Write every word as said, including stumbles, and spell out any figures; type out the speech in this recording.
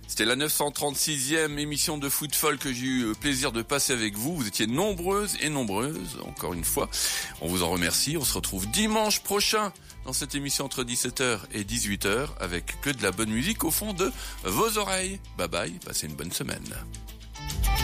C'était la neuf cent trente-sixième émission de Footfall que j'ai eu plaisir de passer avec vous. Vous étiez nombreuses et nombreuses, encore une fois. On vous en remercie. On se retrouve dimanche prochain dans cette émission entre dix-sept heures et dix-huit heures avec que de la bonne musique au fond de vos oreilles. Bye bye, passez une bonne semaine.